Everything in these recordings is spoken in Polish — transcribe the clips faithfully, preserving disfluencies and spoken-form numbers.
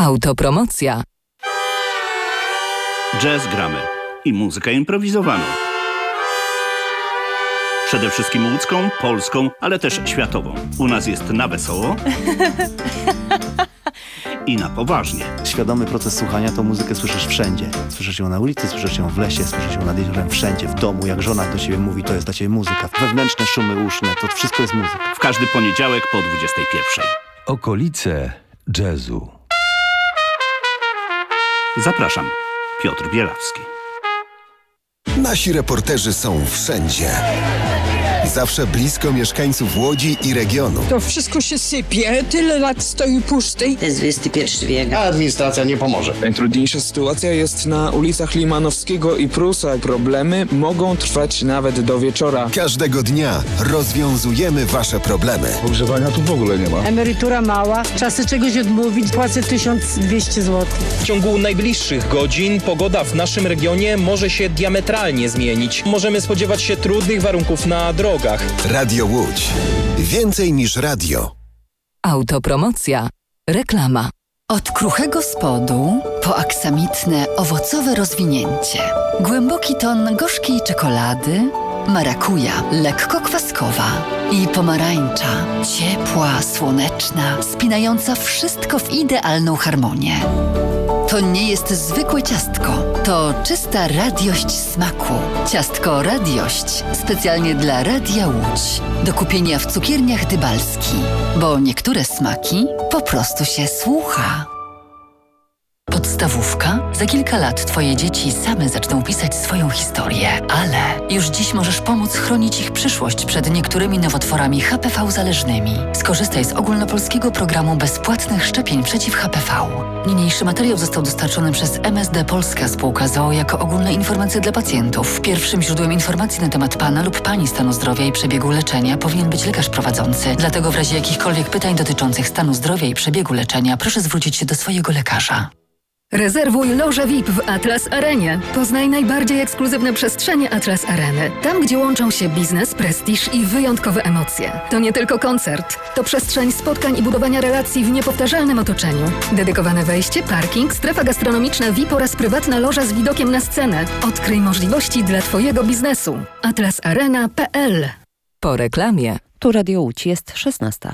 Autopromocja. Jazz gramy i muzykę improwizowaną. Przede wszystkim łódzką, polską, ale też światową. U nas jest na wesoło i na poważnie. Świadomy proces słuchania to muzykę słyszysz wszędzie. Słyszysz ją na ulicy, słyszysz ją w lesie, słyszysz ją nad jeziorem, wszędzie, w domu. Jak żona do ciebie mówi, to jest dla ciebie muzyka. Wewnętrzne szumy uszne, to wszystko jest muzyka. W każdy poniedziałek po dwudziestej pierwszej. Okolice jazzu. Zapraszam, Piotr Bielawski. Nasi reporterzy są wszędzie. Zawsze blisko mieszkańców Łodzi i regionu. To wszystko się sypie, tyle lat stoi pusty. To jest dwudziesty pierwszy wiek. A administracja nie pomoże. Najtrudniejsza sytuacja jest na ulicach Limanowskiego i Prusa. Problemy mogą trwać nawet do wieczora. Każdego dnia rozwiązujemy wasze problemy. Ogrzewania tu w ogóle nie ma. Emerytura mała, czasy czegoś odmówić, płacę tysiąc dwieście złotych. W ciągu najbliższych godzin pogoda w naszym regionie może się diametralnie zmienić. Możemy spodziewać się trudnych warunków na drogach. Radio Łódź. Więcej niż radio. Autopromocja. Reklama. Od kruchego spodu po aksamitne, owocowe rozwinięcie. Głęboki ton gorzkiej czekolady, marakuja, lekko kwaskowa i pomarańcza, ciepła, słoneczna, spinająca wszystko w idealną harmonię. To nie jest zwykłe ciastko, to czysta radiość smaku. Ciastko Radiość specjalnie dla Radia Łódź. Do kupienia w cukierniach Dybalski, bo niektóre smaki po prostu się słucha. Podstawówka? Za kilka lat twoje dzieci same zaczną pisać swoją historię, ale już dziś możesz pomóc chronić ich przyszłość przed niektórymi nowotworami H P V zależnymi. Skorzystaj z ogólnopolskiego programu bezpłatnych szczepień przeciw H P V. Niniejszy materiał został dostarczony przez M S D Polska Spółka z o o jako ogólne informacje dla pacjentów. Pierwszym źródłem informacji na temat pana lub pani stanu zdrowia i przebiegu leczenia powinien być lekarz prowadzący. Dlatego w razie jakichkolwiek pytań dotyczących stanu zdrowia i przebiegu leczenia proszę zwrócić się do swojego lekarza. Rezerwuj lożę V I P w Atlas Arenie. Poznaj najbardziej ekskluzywne przestrzenie Atlas Areny. Tam, gdzie łączą się biznes, prestiż i wyjątkowe emocje. To nie tylko koncert. To przestrzeń spotkań i budowania relacji w niepowtarzalnym otoczeniu. Dedykowane wejście, parking, strefa gastronomiczna V I P oraz prywatna loża z widokiem na scenę. Odkryj możliwości dla twojego biznesu. atlas arena kropka p l. Po reklamie. Tu Radio Łódź, jest szesnasta.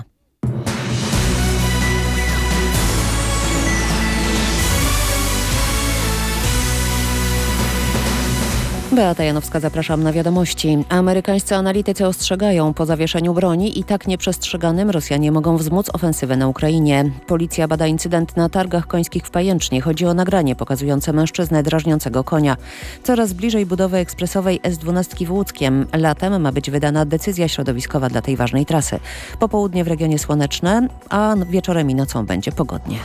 Beata Janowska, zapraszam na wiadomości. Amerykańscy analitycy ostrzegają, po zawieszeniu broni i tak nieprzestrzeganym Rosjanie mogą wzmóc ofensywę na Ukrainie. Policja bada incydent na targach końskich w Pajęcznie. Chodzi o nagranie pokazujące mężczyznę drażniącego konia. Coraz bliżej budowy ekspresowej S dwanaście w Łódzkiem. Latem ma być wydana decyzja środowiskowa dla tej ważnej trasy. Popołudnie w regionie słoneczne, a wieczorem i nocą będzie pogodnie.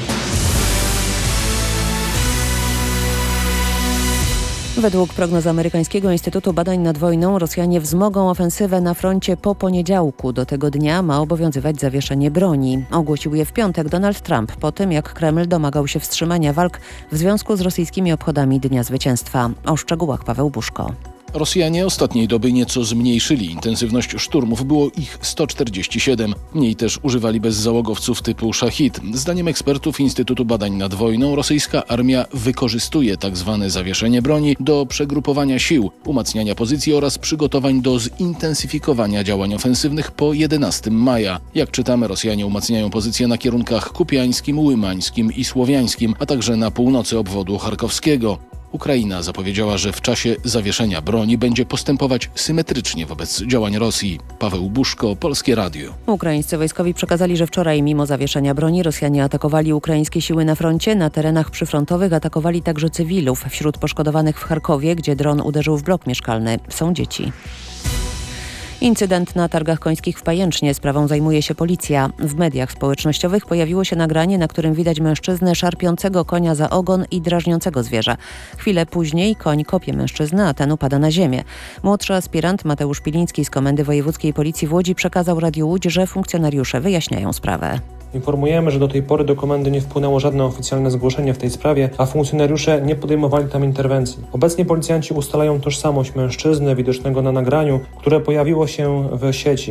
Według prognoz amerykańskiego Instytutu Badań nad Wojną Rosjanie wzmogą ofensywę na froncie po poniedziałku. Do tego dnia ma obowiązywać zawieszenie broni. Ogłosił je w piątek Donald Trump po tym, jak Kreml domagał się wstrzymania walk w związku z rosyjskimi obchodami Dnia Zwycięstwa. O szczegółach Paweł Buszko. Rosjanie ostatniej doby nieco zmniejszyli intensywność szturmów, było ich sto czterdzieści siedem. Mniej też używali bezzałogowców typu Szachid. Zdaniem ekspertów Instytutu Badań nad Wojną rosyjska armia wykorzystuje tzw. zawieszenie broni do przegrupowania sił, umacniania pozycji oraz przygotowań do zintensyfikowania działań ofensywnych po jedenastego maja. Jak czytamy, Rosjanie umacniają pozycje na kierunkach kupiańskim, łymańskim i słowiańskim, a także na północy obwodu charkowskiego. Ukraina zapowiedziała, że w czasie zawieszenia broni będzie postępować symetrycznie wobec działań Rosji. Paweł Buszko, Polskie Radio. Ukraińscy wojskowi przekazali, że wczoraj mimo zawieszenia broni Rosjanie atakowali ukraińskie siły na froncie. Na terenach przyfrontowych atakowali także cywilów. Wśród poszkodowanych w Charkowie, gdzie dron uderzył w blok mieszkalny, są dzieci. Incydent na targach końskich w Pajęcznie. Sprawą zajmuje się policja. W mediach społecznościowych pojawiło się nagranie, na którym widać mężczyznę szarpiącego konia za ogon i drażniącego zwierzę. Chwilę później koń kopie mężczyznę, a ten upada na ziemię. Młodszy aspirant Mateusz Piliński z Komendy Wojewódzkiej Policji w Łodzi przekazał Radiu Łódź, że funkcjonariusze wyjaśniają sprawę. Informujemy, że do tej pory do komendy nie wpłynęło żadne oficjalne zgłoszenie w tej sprawie, a funkcjonariusze nie podejmowali tam interwencji. Obecnie policjanci ustalają tożsamość mężczyzny widocznego na nagraniu, które pojawiło się w sieci.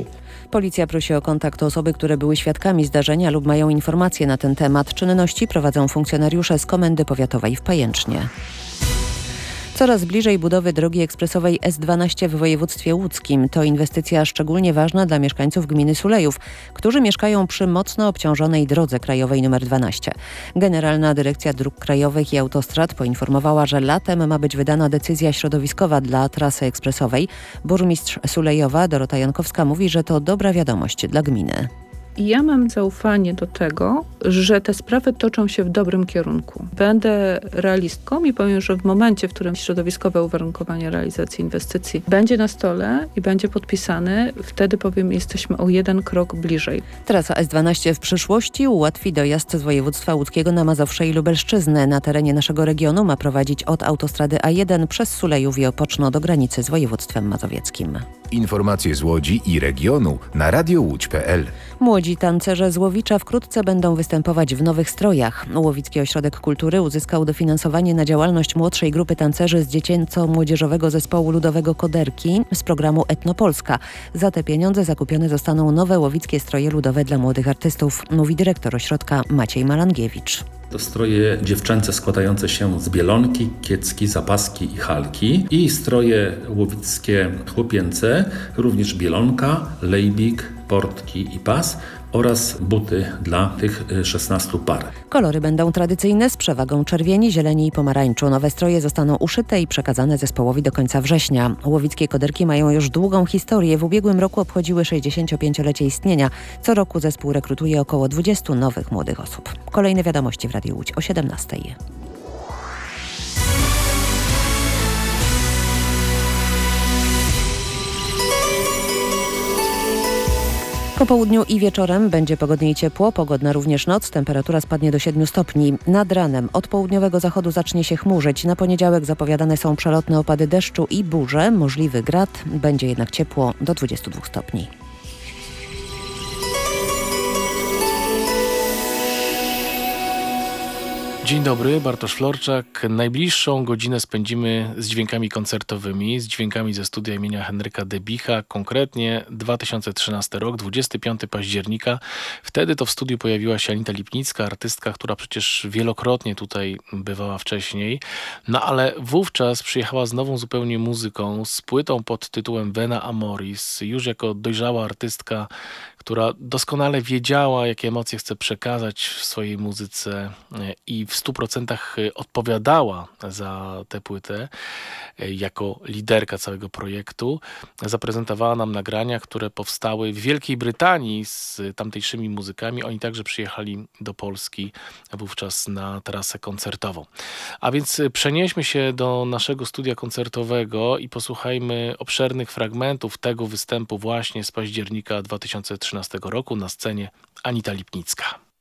Policja prosi o kontakt osoby, które były świadkami zdarzenia lub mają informacje na ten temat. Czynności prowadzą funkcjonariusze z Komendy Powiatowej w Pajęcznie. Coraz bliżej budowy drogi ekspresowej S dwanaście w województwie łódzkim. To inwestycja szczególnie ważna dla mieszkańców gminy Sulejów, którzy mieszkają przy mocno obciążonej drodze krajowej nr dwanaście. Generalna Dyrekcja Dróg Krajowych i Autostrad poinformowała, że latem ma być wydana decyzja środowiskowa dla trasy ekspresowej. Burmistrz Sulejowa Dorota Jankowska mówi, że to dobra wiadomość dla gminy. I ja mam zaufanie do tego, że te sprawy toczą się w dobrym kierunku. Będę realistką i powiem, że w momencie, w którym środowiskowe uwarunkowanie realizacji inwestycji będzie na stole i będzie podpisany, wtedy powiem, jesteśmy o jeden krok bliżej. Trasa S dwanaście w przyszłości ułatwi dojazd z województwa łódzkiego na Mazowsze i Lubelszczyznę. Na terenie naszego regionu ma prowadzić od autostrady A jeden przez Sulejów i Opoczno do granicy z województwem mazowieckim. Informacje z Łodzi i regionu na radio łódź kropka p l. Młodzi tancerze z Łowicza wkrótce będą występować w nowych strojach. Łowicki Ośrodek Kultury uzyskał dofinansowanie na działalność młodszej grupy tancerzy z dziecięco-młodzieżowego zespołu ludowego Koderki z programu Etnopolska. Za te pieniądze zakupione zostaną nowe łowickie stroje ludowe dla młodych artystów, mówi dyrektor ośrodka Maciej Malangiewicz. To stroje dziewczęce składające się z bielonki, kiecki, zapaski i halki i stroje łowickie chłopięce, również bielonka, lejbik, portki i pas oraz buty dla tych szesnastu par. Kolory będą tradycyjne z przewagą czerwieni, zieleni i pomarańczu. Nowe stroje zostaną uszyte i przekazane zespołowi do końca września. Łowickie Koderki mają już długą historię. W ubiegłym roku obchodziły sześćdziesięciopięciolecie istnienia. Co roku zespół rekrutuje około dwudziestu nowych młodych osób. Kolejne wiadomości w Radiu Łódź o siedemnastej. Po południu i wieczorem będzie pogodnie i ciepło, pogodna również noc, temperatura spadnie do siedmiu stopni. Nad ranem od południowego zachodu zacznie się chmurzyć. Na poniedziałek zapowiadane są przelotne opady deszczu i burze, możliwy grad, będzie jednak ciepło do dwudziestu dwóch stopni. Dzień dobry, Bartosz Florczak. Najbliższą godzinę spędzimy z dźwiękami koncertowymi, z dźwiękami ze studia imienia Henryka Debicha, konkretnie dwa tysiące trzynasty rok, dwudziestego piątego października. Wtedy to w studiu pojawiła się Anita Lipnicka, artystka, która przecież wielokrotnie tutaj bywała wcześniej, no ale wówczas przyjechała z nową zupełnie muzyką, z płytą pod tytułem Vena Amoris, już jako dojrzała artystka, która doskonale wiedziała, jakie emocje chce przekazać w swojej muzyce i w stu procentach odpowiadała za tę płytę jako liderka całego projektu. Zaprezentowała nam nagrania, które powstały w Wielkiej Brytanii z tamtejszymi muzykami. Oni także przyjechali do Polski wówczas na trasę koncertową. A więc przenieśmy się do naszego studia koncertowego i posłuchajmy obszernych fragmentów tego występu właśnie z października dwa tysiące trzynastego roku na scenie Anita Lipnicka.